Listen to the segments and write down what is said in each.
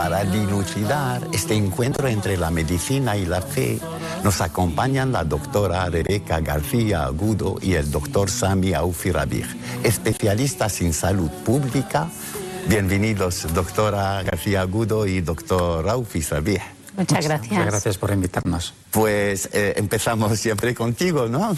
Para dilucidar este encuentro entre la medicina y la fe, nos acompañan la doctora Rebeca García Agudo y el doctor Sami Aufi Rabih, especialistas en salud pública. Bienvenidos, doctora García Agudo y doctor Aufi Rabih. Muchas gracias. Muchas gracias por invitarnos. Pues empezamos siempre contigo, ¿no?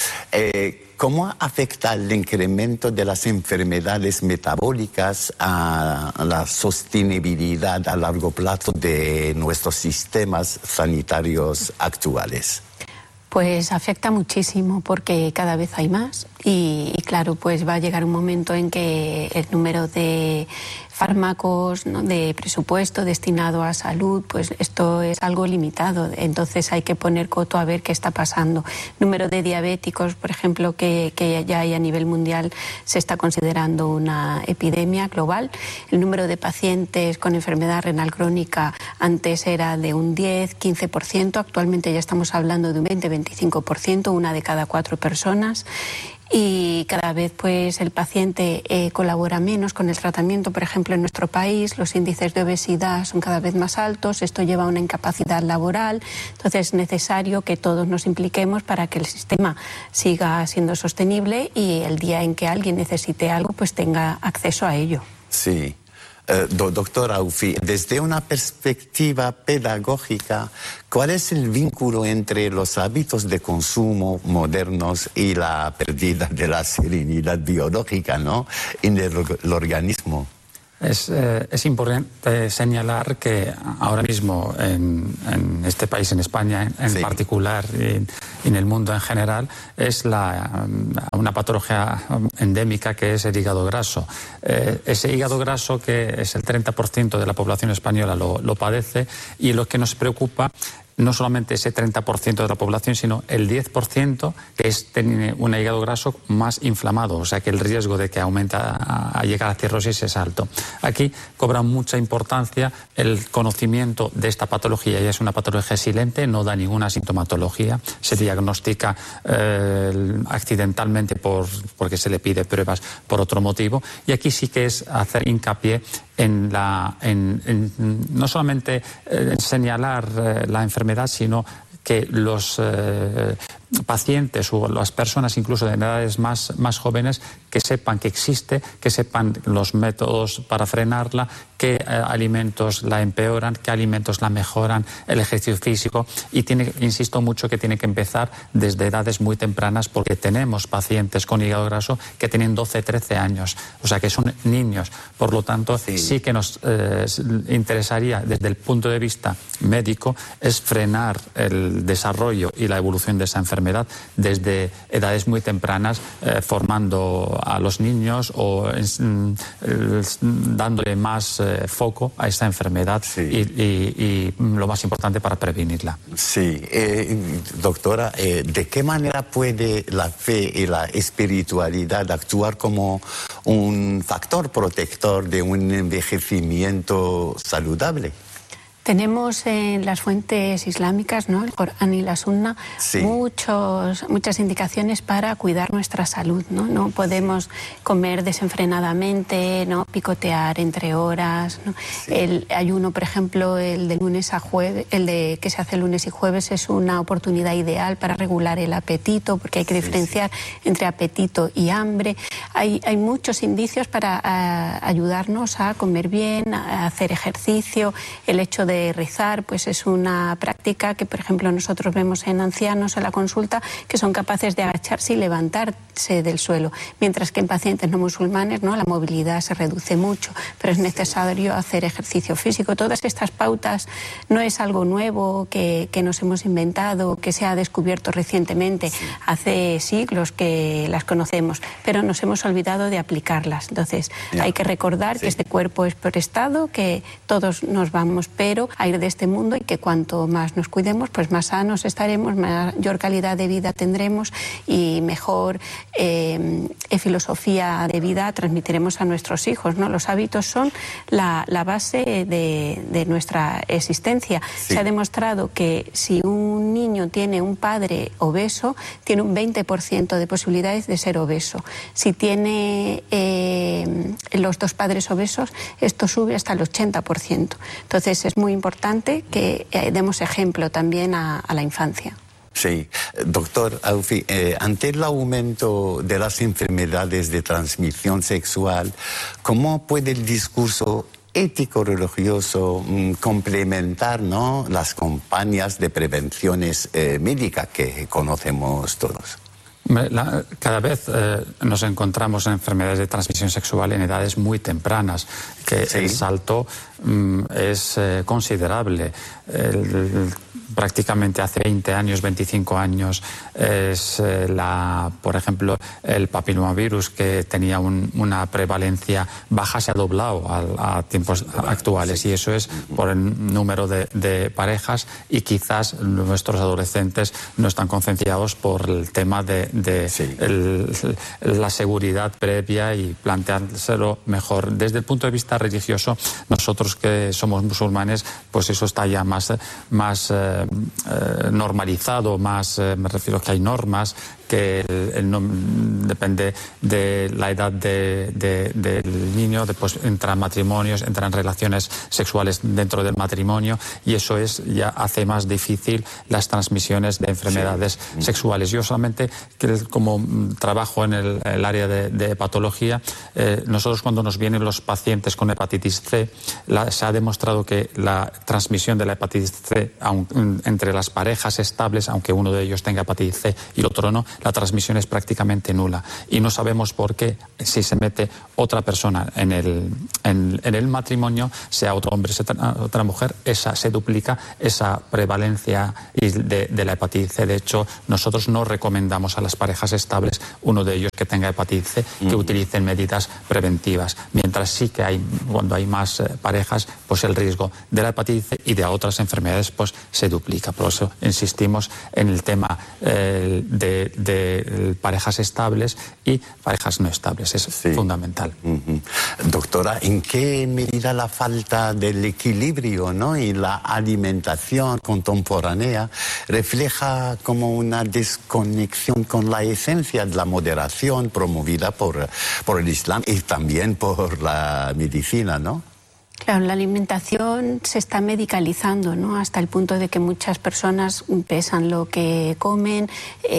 ¿Cómo afecta el incremento de las enfermedades metabólicas a la sostenibilidad a largo plazo de nuestros sistemas sanitarios actuales? Pues afecta muchísimo porque cada vez hay más y claro, pues va a llegar un momento en que el número de fármacos, ¿no?, de presupuesto destinado a salud, pues esto es algo limitado. Entonces hay que poner coto a ver qué está pasando. Número de diabéticos, por ejemplo, que ya hay a nivel mundial, se está considerando una epidemia global. El número de pacientes con enfermedad renal crónica antes era de un 10-15%, actualmente ya estamos hablando de un 20-25%, una de cada 4 personas. Y cada vez pues el paciente colabora menos con el tratamiento. Por ejemplo, en nuestro país los índices de obesidad son cada vez más altos, esto lleva a una incapacidad laboral, entonces es necesario que todos nos impliquemos para que el sistema siga siendo sostenible y el día en que alguien necesite algo pues tenga acceso a ello. Sí. Doctor Aufi, desde una perspectiva pedagógica, ¿cuál es el vínculo entre los hábitos de consumo modernos y la pérdida de la serenidad biológica, ¿no?, en el organismo? Es importante señalar que ahora mismo en este país, en España en sí, particular y en el mundo en general, es una patología endémica que es el hígado graso. Ese hígado graso, que es el 30% de la población española, lo padece, y lo que nos preocupa no solamente ese 30% de la población, sino el 10% que tiene un hígado graso más inflamado, o sea que el riesgo de que aumenta a llegar a cirrosis es alto. Aquí cobra mucha importancia el conocimiento de esta patología. Ya es una patología silente, no da ninguna sintomatología, se diagnostica accidentalmente porque se le pide pruebas por otro motivo, y aquí sí que es hacer hincapié en no solamente señalar la enfermedad, sino que los pacientes o las personas incluso de edades más jóvenes que sepan que existe, que sepan los métodos para frenarla, qué alimentos la empeoran, qué alimentos la mejoran, el ejercicio físico, y insisto mucho que tiene que empezar desde edades muy tempranas, porque tenemos pacientes con hígado graso que tienen 12-13 años, o sea que son niños. Por lo tanto, sí que nos interesaría desde el punto de vista médico es frenar el desarrollo y la evolución de esa enfermedad desde edades muy tempranas, formando a los niños o dándole más foco a esta enfermedad, y lo más importante para prevenirla. Sí, doctora, ¿de qué manera puede la fe y la espiritualidad actuar como un factor protector de un envejecimiento saludable? Tenemos en las fuentes islámicas, ¿no?, el Corán y la Sunna, muchas indicaciones para cuidar nuestra salud, ¿no? No podemos comer desenfrenadamente, no picotear entre horas, ¿no? El ayuno, por ejemplo, el de lunes a jueves, que se hace lunes y jueves, es una oportunidad ideal para regular el apetito, porque hay que diferenciar entre apetito y hambre. Hay muchos indicios para ayudarnos a comer bien, a hacer ejercicio. El hecho de rezar, pues es una práctica que, por ejemplo, nosotros vemos en ancianos en la consulta que son capaces de agacharse y levantarse del suelo, mientras que en pacientes no musulmanes, ¿no?, la movilidad se reduce mucho, pero es necesario hacer ejercicio físico. Todas estas pautas no es algo nuevo que nos hemos inventado, que se ha descubierto recientemente, hace siglos que las conocemos, pero nos hemos olvidado de aplicarlas. Entonces hay que recordar que este cuerpo es prestado, que todos nos vamos, pero a ir de este mundo, y que cuanto más nos cuidemos, pues más sanos estaremos, mayor calidad de vida tendremos y mejor filosofía de vida transmitiremos a nuestros hijos, ¿no? Los hábitos son la base de nuestra existencia. Se ha demostrado que si un niño niño tiene un padre obeso, tiene un 20% de posibilidades de ser obeso. Si tiene los dos padres obesos, esto sube hasta el 80%. Entonces es muy importante que demos ejemplo también a la infancia. Sí, doctor Aufi, ante el aumento de las enfermedades de transmisión sexual, ¿cómo puede el discurso ético-religioso complementar, ¿no?, las campañas de prevenciones médicas que conocemos todos? Cada vez nos encontramos en enfermedades de transmisión sexual en edades muy tempranas, que sí, el salto es considerable. Prácticamente hace 20 años, 25 años, es por ejemplo, el papilomavirus, que tenía una prevalencia baja, se ha doblado a tiempos actuales, y eso es por el número de parejas, y quizás nuestros adolescentes no están concienciados por el tema de la seguridad previa y planteárselo mejor. Desde el punto de vista religioso, nosotros que somos musulmanes, pues eso está ya más normalizado, me refiero que hay normas, que depende de la edad del niño, después entran matrimonios, entran relaciones sexuales dentro del matrimonio, y eso ya hace más difícil las transmisiones de enfermedades sexuales. Yo solamente, como trabajo en el área de hepatología, nosotros cuando nos vienen los pacientes con hepatitis C, se ha demostrado que la transmisión de la hepatitis C entre las parejas estables, aunque uno de ellos tenga hepatitis C y el otro no, la transmisión es prácticamente nula. Y no sabemos por qué, si se mete otra persona en el matrimonio, sea otro hombre, sea otra mujer, se duplica esa prevalencia de la hepatitis C. De hecho, nosotros no recomendamos a las parejas estables, uno de ellos que tenga hepatitis C, que utilicen medidas preventivas. Mientras sí que cuando hay más parejas, pues el riesgo de la hepatitis C y de otras enfermedades pues se duplica. Por eso insistimos en el tema de parejas estables y parejas no estables. Es fundamental. Doctora, ¿en qué medida la falta del equilibrio, ¿no?, y la alimentación contemporánea refleja como una desconexión con la esencia de la moderación promovida por el Islam y también por la medicina, ¿no? Claro, la alimentación se está medicalizando, ¿no?, hasta el punto de que muchas personas pesan lo que comen,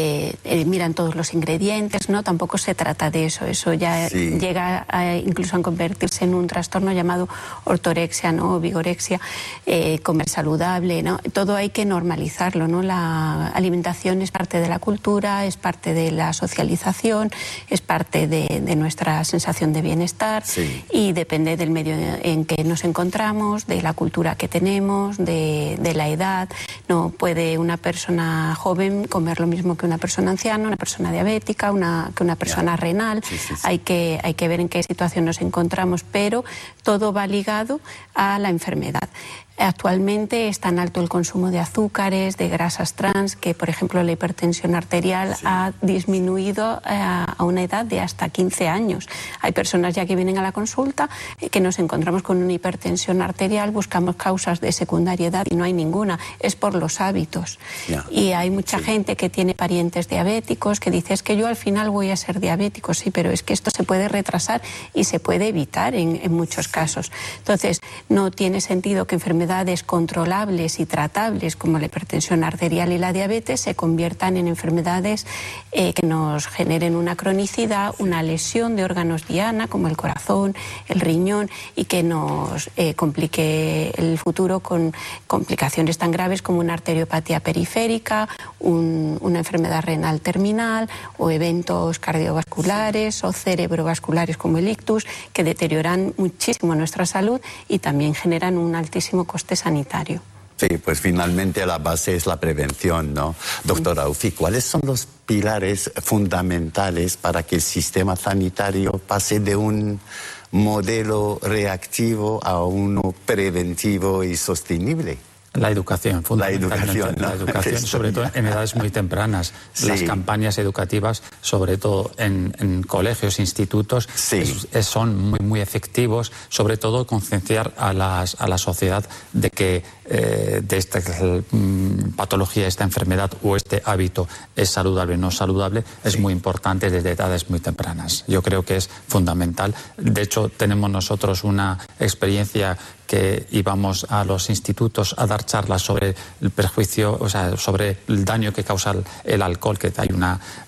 miran todos los ingredientes, ¿no? Tampoco se trata de eso. Eso ya llega incluso a convertirse en un trastorno llamado ortorexia, ¿no?, o vigorexia, comer saludable, ¿no? Todo hay que normalizarlo, ¿no? La alimentación es parte de la cultura, es parte de la socialización, es parte de nuestra sensación de bienestar y depende del medio en que nos encontramos, de la cultura que tenemos, de la edad. No puede una persona joven comer lo mismo que una persona anciana, una persona diabética, que una persona renal. Hay que ver en qué situación nos encontramos, pero todo va ligado a la enfermedad. Actualmente es tan alto el consumo de azúcares, de grasas trans, que por ejemplo la hipertensión arterial ha disminuido a una edad de hasta 15 años. Hay personas ya que vienen a la consulta que nos encontramos con una hipertensión arterial, buscamos causas de secundariedad y no hay ninguna, es por los hábitos. Y hay mucha gente que tiene parientes diabéticos que dice, es que yo al final voy a ser diabético, sí, pero es que esto se puede retrasar y se puede evitar en muchos casos. Entonces, no tiene sentido que enfermedades controlables y tratables como la hipertensión arterial y la diabetes se conviertan en enfermedades que nos generen una cronicidad, una lesión de órganos diana como el corazón, el riñón, y que nos complique el futuro con complicaciones tan graves como una arteriopatía periférica, una enfermedad renal terminal o eventos cardiovasculares o cerebrovasculares como el ictus, que deterioran muchísimo nuestra salud y también generan un altísimo coste sanitario. Sí, pues finalmente la base es la prevención, ¿no? Doctora Aufi, ¿cuáles son los pilares fundamentales para que el sistema sanitario pase de un modelo reactivo a uno preventivo y sostenible? La educación, fundamentalmente. La educación, sobre todo en edades muy tempranas. Sí. Las campañas educativas, sobre todo en colegios, institutos, sí, son muy, muy efectivos. Sobre todo concienciar a la sociedad de que de esta patología, esta enfermedad o este hábito es saludable o no saludable, es sí, muy importante desde edades muy tempranas. Yo creo que es fundamental. De hecho, tenemos nosotros una experiencia que íbamos a los institutos a dar charlas sobre el perjuicio, o sea, sobre el daño que causa el alcohol, que hay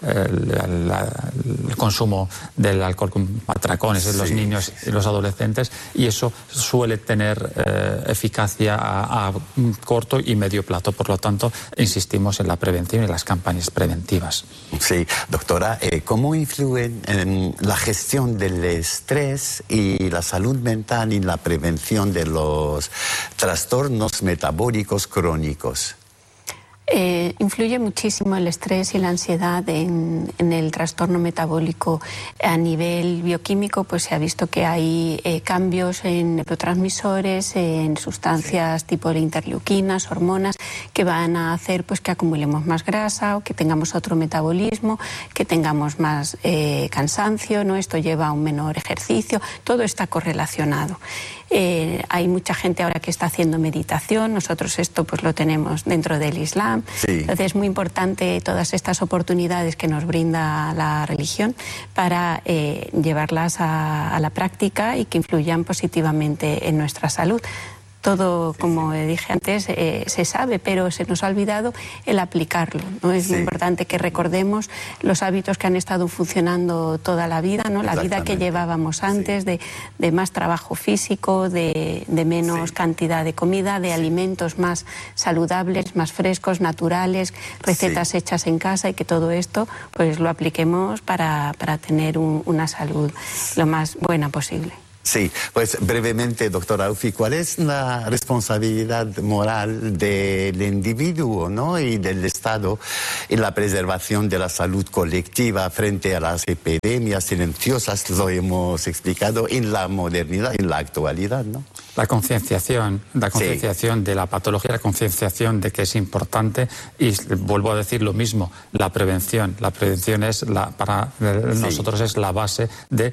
el consumo del alcohol con atracones en los niños y los adolescentes, y eso suele tener eficacia a corto y medio plazo. Por lo tanto, insistimos en la prevención y las campañas preventivas. Sí, doctora, ¿cómo influyen en la gestión del estrés y la salud mental y la prevención de los trastornos metabólicos crónicos? Influye muchísimo el estrés y la ansiedad en el trastorno metabólico. A nivel bioquímico, pues se ha visto que hay cambios en neurotransmisores, en sustancias tipo interleuquinas, hormonas, que van a hacer pues que acumulemos más grasa o que tengamos otro metabolismo, que tengamos más cansancio, ¿no? Esto lleva a un menor ejercicio, todo está correlacionado. Hay mucha gente ahora que está haciendo meditación, nosotros esto pues lo tenemos dentro del Islam. Sí. Entonces es muy importante todas estas oportunidades que nos brinda la religión para llevarlas a la práctica y que influyan positivamente en nuestra salud. Todo, como dije antes, se sabe, pero se nos ha olvidado el aplicarlo, ¿no? Es muy importante que recordemos los hábitos que han estado funcionando toda la vida, ¿no? La vida que llevábamos antes, de más trabajo físico, de menos cantidad de comida, de alimentos más saludables, más frescos, naturales, recetas hechas en casa, y que todo esto pues lo apliquemos para tener una salud lo más buena posible. Sí, pues brevemente, doctora Aufi, ¿cuál es la responsabilidad moral del individuo, ¿no?, y del Estado en la preservación de la salud colectiva frente a las epidemias silenciosas? Lo hemos explicado en la modernidad, en la actualidad, ¿no? La concienciación de la patología, la concienciación de que es importante, y vuelvo a decir lo mismo, la prevención. La prevención es para nosotros es la base de